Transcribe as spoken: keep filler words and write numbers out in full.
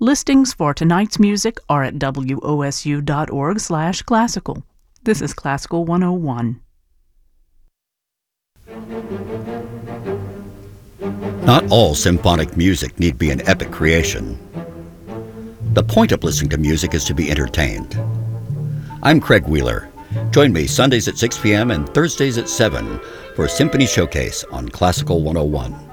Listings for tonight's music are at W O S U dot org slash classical. This is Classical one oh one. Not all symphonic music need be an epic creation. The point of listening to music is to be entertained. I'm Craig Wheeler. Join me Sundays at six p.m. and Thursdays at seven for Symphony Showcase on Classical one oh one.